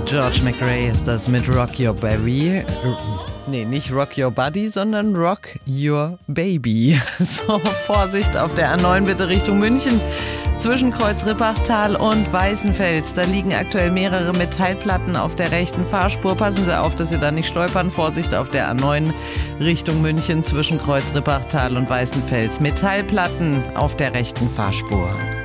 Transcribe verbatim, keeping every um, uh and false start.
George McRae ist das mit Rock Your Baby. Nee, nicht Rock Your Body, sondern Rock Your Baby. So, Vorsicht auf der A neun bitte Richtung München. Zwischen Kreuz-Rippachtal und Weißenfels. Da liegen aktuell mehrere Metallplatten auf der rechten Fahrspur. Passen Sie auf, dass Sie da nicht stolpern. Vorsicht auf der A neun Richtung München zwischen Kreuz-Rippachtal und Weißenfels. Metallplatten auf der rechten Fahrspur.